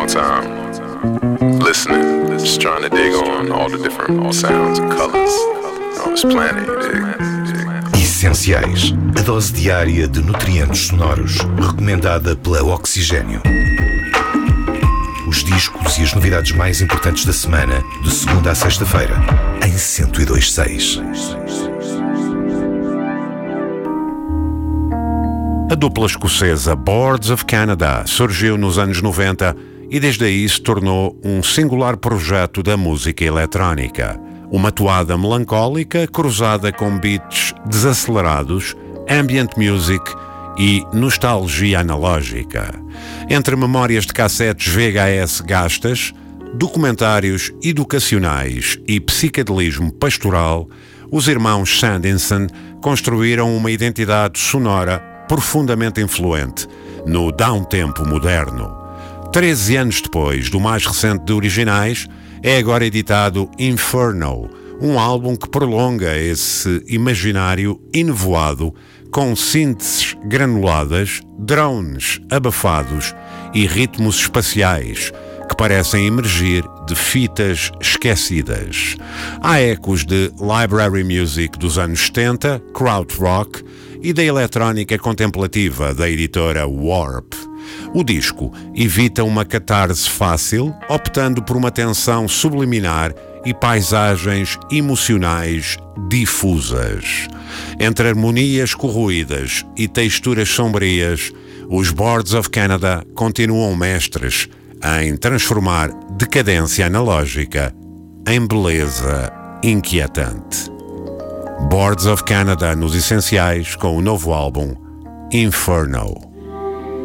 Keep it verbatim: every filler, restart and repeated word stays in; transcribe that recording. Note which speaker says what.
Speaker 1: long time listening, just trying to dig on all the different sounds and colors on this planet, you dig?
Speaker 2: Essenciais, a dose diária de nutrientes sonoros, recomendada pela Oxigênio. Os discos e as novidades mais importantes da semana, de segunda a sexta-feira, em cento e dois ponto seis.
Speaker 3: A dupla escocesa Boards of Canada surgiu nos anos noventa e desde aí se tornou um singular projeto da música eletrónica. Uma toada melancólica cruzada com beats desacelerados, ambient music e nostalgia analógica. Entre memórias de cassetes V H S gastas, documentários educacionais e psicadelismo pastoral, os irmãos Sandinson construíram uma identidade sonora profundamente influente no downtempo moderno. Treze anos depois do mais recente de originais, é agora editado Inferno, um álbum que prolonga esse imaginário enevoado com sínteses granuladas, drones abafados e ritmos espaciais que parecem emergir de fitas esquecidas. Há ecos de library music dos anos setenta, krautrock e da eletrónica contemplativa da editora Warp. O disco evita uma catarse fácil, optando por uma tensão subliminar e paisagens emocionais difusas. Entre harmonias corroídas e texturas sombrias, os Boards of Canada continuam mestres em transformar decadência analógica em beleza inquietante. Boards of Canada nos essenciais com o novo álbum Inferno.